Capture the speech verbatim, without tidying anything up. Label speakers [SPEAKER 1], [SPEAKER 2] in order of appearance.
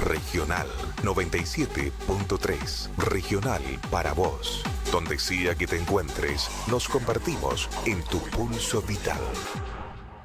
[SPEAKER 1] Regional noventa y siete punto tres. Regional para vos. Donde sea que te encuentres, nos compartimos en tu pulso vital.